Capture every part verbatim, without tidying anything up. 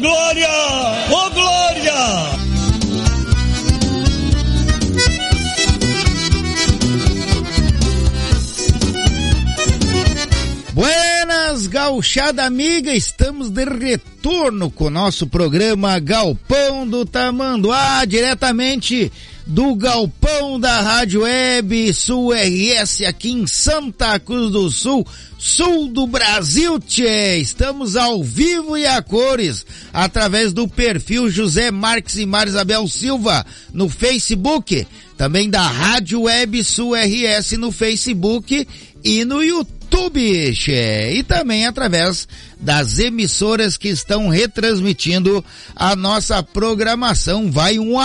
glória! Ô, glória! Buenas, gauchada amiga, estamos de retorno com o nosso programa Galpão do Tamanduá, diretamente do Galpão da Rádio Web Sul R S aqui em Santa Cruz do Sul, sul do Brasil, tchê. Estamos ao vivo e a cores, através do perfil José Marques e Marisabel Silva no Facebook, também da Rádio Web Sul R S no Facebook e no YouTube. YouTube, che, e também através das emissoras que estão retransmitindo a nossa programação. Vai um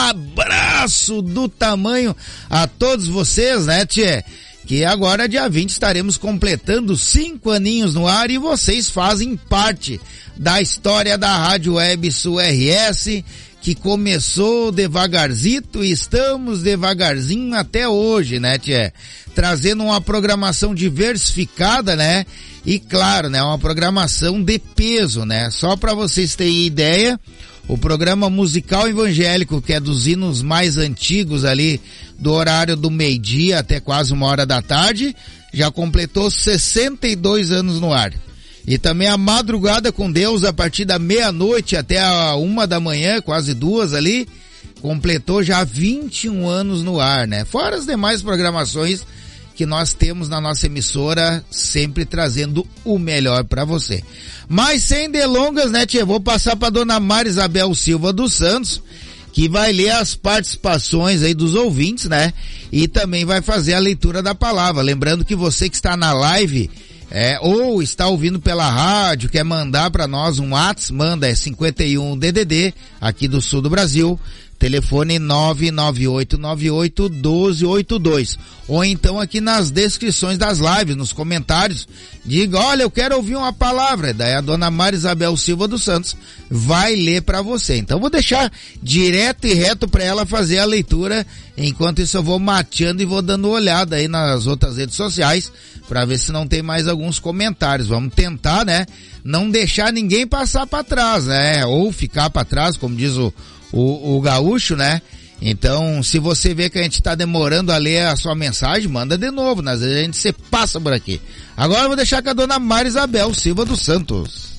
abraço do tamanho a todos vocês, né, tchê? Que agora, dia vinte, estaremos completando cinco aninhos no ar e vocês fazem parte da história da Rádio Web Sul R S, que começou devagarzito e estamos devagarzinho até hoje, né, tchê? Trazendo uma programação diversificada, né? E claro, né? Uma programação de peso, né? Só para vocês terem ideia, o programa musical evangélico, que é dos hinos mais antigos ali, do horário do meio-dia até quase uma hora da tarde, já completou sessenta e dois anos no ar. E também a Madrugada com Deus, a partir da meia-noite até a uma da manhã, quase duas ali, completou já vinte e um anos no ar, né? Fora as demais programações que nós temos na nossa emissora, sempre trazendo o melhor para você. Mas sem delongas, né, tia? Vou passar para dona Marisabel Silva dos Santos, que vai ler as participações aí dos ouvintes, né? E também vai fazer a leitura da palavra. Lembrando que você que está na live, é, ou está ouvindo pela rádio, quer mandar para nós um WhatsApp, manda, é cinquenta e um D D D, aqui do sul do Brasil, telefone nove nove oito nove oito um dois oito dois. Ou então aqui nas descrições das lives, nos comentários, diga, olha, eu quero ouvir uma palavra. Daí a dona Marisabel Silva dos Santos vai ler para você. Então vou deixar direto e reto para ela fazer a leitura. Enquanto isso eu vou mateando e vou dando olhada aí nas outras redes sociais para ver se não tem mais alguns comentários. Vamos tentar, né? Não deixar ninguém passar para trás, né? Ou ficar para trás, como diz o O, o gaúcho, né? Então, se você vê que a gente tá demorando a ler a sua mensagem, manda de novo, né? Às vezes a gente se passa por aqui. Agora eu vou deixar com a dona Marisabel Silva dos Santos.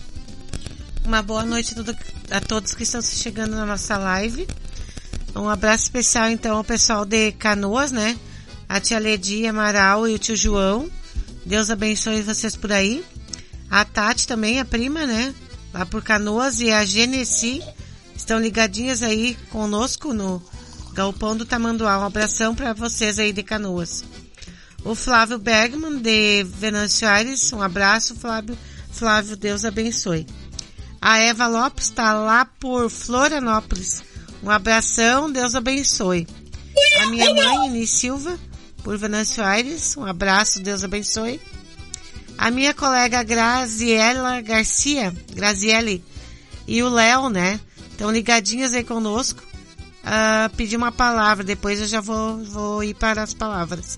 Uma boa noite a todos que estão chegando na nossa live. Um abraço especial, então, ao pessoal de Canoas, né? A tia Ledi Amaral e o tio João. Deus abençoe vocês por aí. A Tati também, a prima, né? Lá por Canoas, e a Genesi estão ligadinhas aí conosco no Galpão do Tamanduá. Um abração para vocês aí de Canoas. O Flávio Bergman, de Venâncio Aires. Um abraço, Flávio. Flávio, Deus abençoe. A Eva Lopes está lá por Florianópolis. Um abração, Deus abençoe. A minha mãe, Ini Silva, por Venâncio Aires. Um abraço, Deus abençoe. A minha colega Graziela Garcia, Graziele, e o Léo, né? Estão ligadinhas aí conosco. Uh, pedir uma palavra, depois eu já vou, vou ir para as palavras.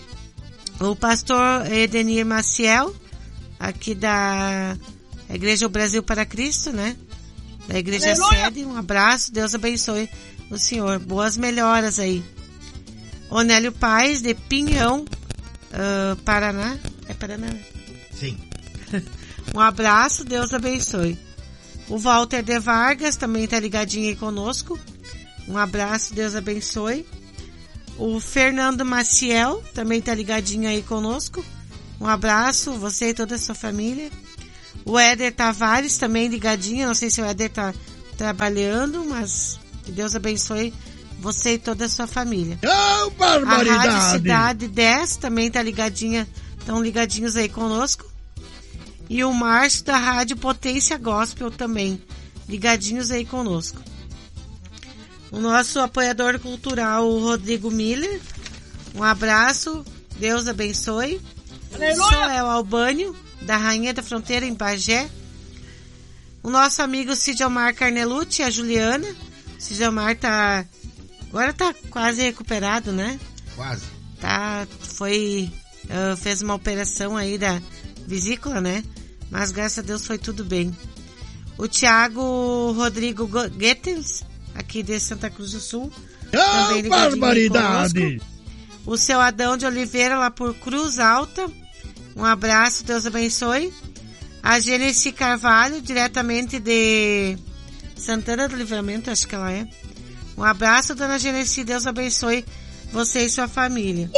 O pastor Edenir Maciel, aqui da Igreja Brasil para Cristo, né? Da Igreja Sede, um abraço, Deus abençoe o senhor. Boas melhoras aí. Onélio Paes, de Pinhão, uh, Paraná. É Paraná? Sim. Um abraço, Deus abençoe. O Walter de Vargas também está ligadinho aí conosco. Um abraço, Deus abençoe. O Fernando Maciel também está ligadinho aí conosco. Um abraço, você e toda a sua família. O Éder Tavares também ligadinho. Não sei se o Éder está trabalhando, mas que Deus abençoe você e toda a sua família. Oh, barbaridade! A Rádio Cidade dez também está ligadinha, estão ligadinhos aí conosco. E o Márcio da Rádio Potência Gospel também, ligadinhos aí conosco. O nosso apoiador cultural, o Rodrigo Miller, um abraço, Deus abençoe. O Soel Albânio, da Rainha da Fronteira, em Bagé. O nosso amigo Cidilmar Carnelucci, a Juliana. Cidilmar tá, agora tá quase recuperado, né? Quase. Tá, foi, uh, fez uma operação aí da vesícula, né? Mas graças a Deus foi tudo bem. O Tiago Rodrigo Goethes, aqui de Santa Cruz do Sul. Ah, também barbaridade! O seu Adão de Oliveira, lá por Cruz Alta. Um abraço, Deus abençoe. A Gênesis Carvalho, diretamente de Santana do Livramento, acho que ela é. Um abraço, dona Gênesis, Deus abençoe você e sua família.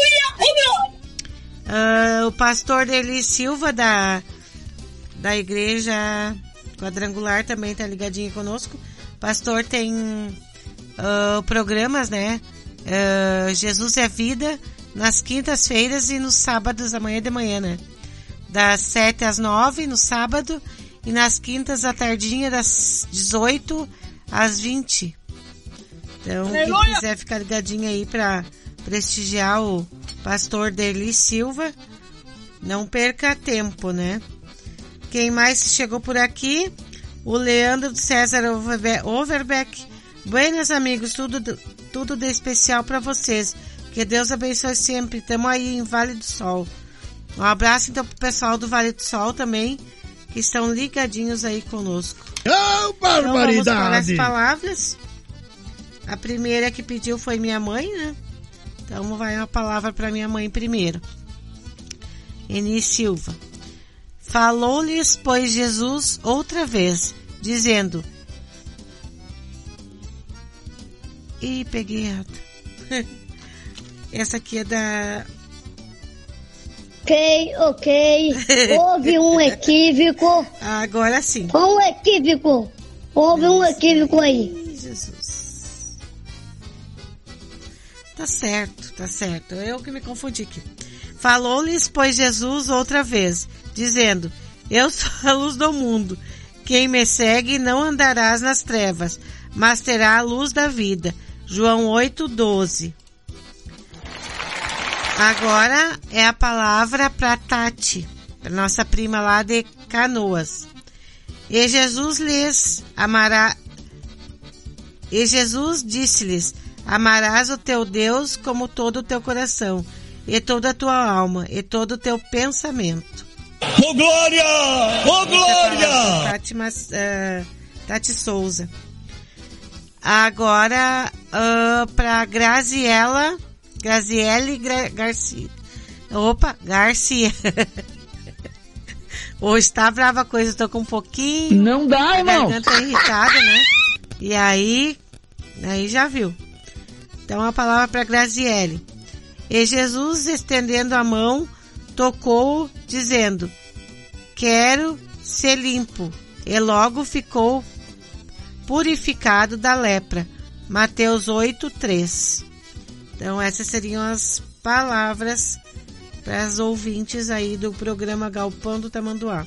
Uh, o pastor Eli Silva, da, da igreja quadrangular, também tá ligadinho conosco. O pastor tem uh, programas, né? Uh, Jesus é Vida, nas quintas-feiras e nos sábados, amanhã de manhã, né? Das sete às nove no sábado e nas quintas à tardinha das dezoito às vinte. Então, quem quiser ficar ligadinho aí para prestigiar o pastor Derli Silva, não perca tempo, né? Quem mais chegou por aqui? O Leandro César Overbeck. Buenas, amigos, tudo, tudo de especial para vocês. Que Deus abençoe sempre. Estamos aí em Vale do Sol. Um abraço então pro pessoal do Vale do Sol também, que estão ligadinhos aí conosco. Oh, barbaridade! Então vamos para as palavras. A primeira que pediu foi minha mãe, né? Então vai uma palavra para minha mãe primeiro. Eni Silva. Falou-lhes, pois, Jesus outra vez, dizendo... Ih, peguei errado. Essa aqui é da... Ok, ok. Houve um equívoco. Agora sim. Um equívoco. Houve um equívoco aí. Ai, Jesus. Tá certo, tá certo. Eu que me confundi aqui. Falou-lhes, pois, Jesus outra vez, dizendo, eu sou a luz do mundo. Quem me segue não andarás nas trevas, mas terá a luz da vida. João oito, doze. Agora é a palavra para Tati, para nossa prima lá de Canoas. E Jesus lhes amará, e Jesus disse-lhes, amarás o teu Deus como todo o teu coração, e toda a tua alma, e todo o teu pensamento. Ô glória! Ô glória! Tati, uh, Tati Souza. Agora uh, para Graziela... Graziele Gra- Garcia. Opa, Garcia. Hoje tá brava a coisa, tô com um pouquinho... Não dá, irmão. A garganta irritada, né? E aí, aí já viu. Então a palavra para Graziele. E Jesus, estendendo a mão, tocou, dizendo, quero ser limpo. E logo ficou purificado da lepra. Mateus oito, três. Então essas seriam as palavras para as ouvintes aí do programa Galpão do Tamanduá.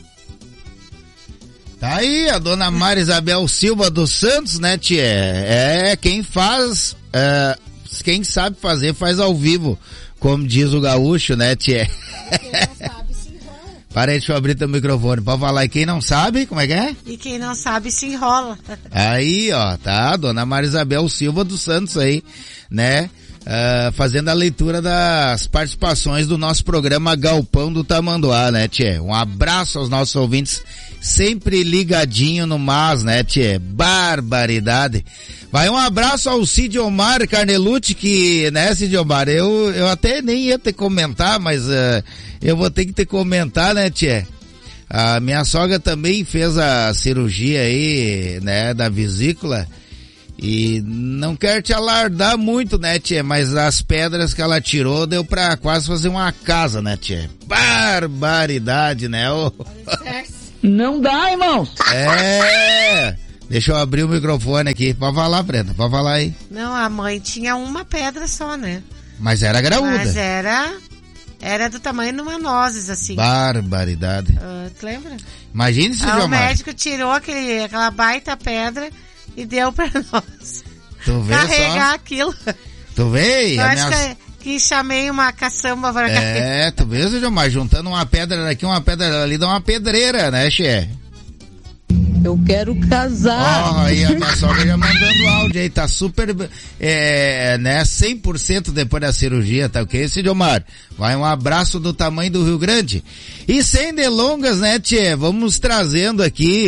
Tá aí a dona Maria Isabel Silva dos Santos, né, tia? É, quem faz, é, quem sabe fazer faz ao vivo, como diz o gaúcho, né, tia? Quem não sabe se enrola. Para aí, deixa eu abrir teu microfone pra falar. E quem não sabe, como é que é? E quem não sabe se enrola. Aí, ó, tá, dona Maria Isabel Silva dos Santos aí, né? Uh, fazendo a leitura das participações do nosso programa Galpão do Tamanduá, né, tchê? Um abraço aos nossos ouvintes, sempre ligadinho no Mas, né, tchê? Barbaridade. Vai um abraço ao Cid Omar Carnelucci, que, né, Cid Omar, eu, eu até nem ia ter que comentar, mas uh, eu vou ter que ter que comentar, né, tchê? A minha sogra também fez a cirurgia aí, né, da vesícula. E não quero te alardar muito, né, tia? Mas as pedras que ela tirou deu pra quase fazer uma casa, né, tia? Barbaridade, né? Oh. Não dá, irmão. É. Deixa eu abrir o microfone aqui. Pode falar, Brenda. Pode falar aí. Não, a mãe tinha uma pedra só, né? Mas era graúda. Mas era... Era do tamanho de uma nozes, assim. Barbaridade. Uh, tu lembra? Imagine se ah, o médico tirou aquele, aquela baita pedra e deu pra nós. Tu vê carregar só. aquilo. Tu vê? Eu a acho minha... que, que chamei uma caçamba para carregar. É, tu vê, Zé Gilmar, juntando uma pedra daqui, uma pedra ali, dá uma pedreira, né, Xê? Eu quero casar. Ó, oh, aí a minha sogra já mandando áudio aí, tá super, é, né, cem por cento depois da cirurgia, tá ok, Cid Omar? Vai um abraço do tamanho do Rio Grande. E sem delongas, né, tchê, vamos trazendo aqui,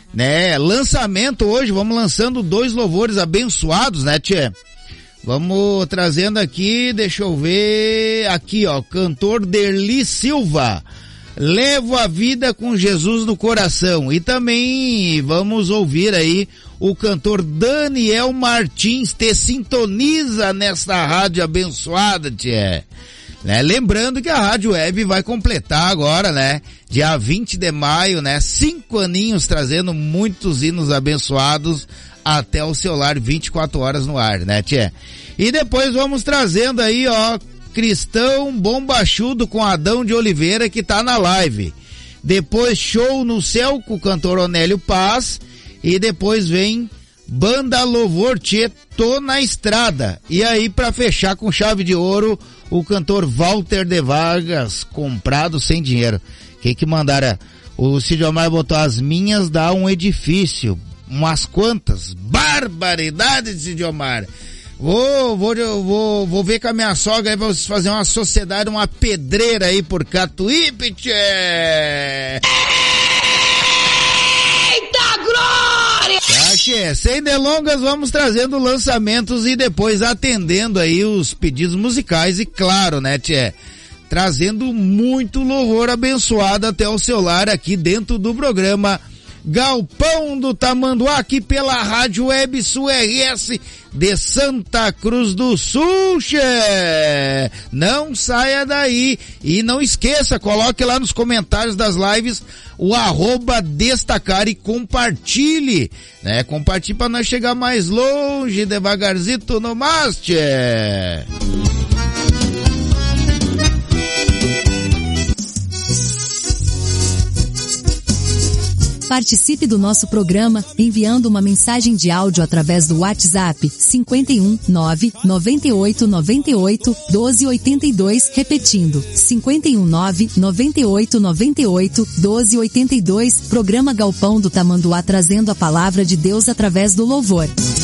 né? Lançamento hoje, vamos lançando dois louvores abençoados, né, tchê? Vamos trazendo aqui, deixa eu ver, aqui ó, cantor Derli Silva, Levo a Vida com Jesus no Coração. E também vamos ouvir aí o cantor Daniel Martins, te sintoniza nesta rádio abençoada, tchê. Né? Lembrando que a Rádio Web vai completar agora, né? Dia vinte de maio, né? Cinco aninhos trazendo muitos hinos abençoados até o seu lar, vinte e quatro horas no ar, né, tchê? E depois vamos trazendo aí, ó, Cristão Bombachudo com Adão de Oliveira, que tá na live. Depois Show no Céu com o cantor Onélio Paz. E depois vem Banda Louvor Tchê, Tô na Estrada. E aí, pra fechar com chave de ouro, o cantor Walter de Vargas, Comprado Sem Dinheiro. Que que mandaram? O Cid Omar botou: as minhas dá um edifício. Umas quantas? Barbaridade, Cid Omar. Vou, vou, vou, vou ver com a minha sogra aí pra vocês fazerem uma sociedade, uma pedreira aí por Catuípe, tchê. Eita glória! Tá, tchê. Sem delongas, vamos trazendo lançamentos e depois atendendo aí os pedidos musicais e claro, né, tchê, trazendo muito louvor abençoado até o seu lar aqui dentro do programa Galpão do Tamanduá, aqui pela Rádio Web Sul R S de Santa Cruz do Sul, che. Não saia daí e não esqueça, coloque lá nos comentários das lives o arroba destacar e compartilhe, né? Compartilhe para nós chegar mais longe, devagarzito no mas, che. Participe do nosso programa enviando uma mensagem de áudio através do WhatsApp cinquenta e um, nove, noventa e oito, noventa e oito, doze, oitenta e dois, repetindo, cinquenta e um, nove, noventa e oito, noventa e oito, doze, oitenta e dois, programa Galpão do Tamanduá, trazendo a palavra de Deus através do louvor.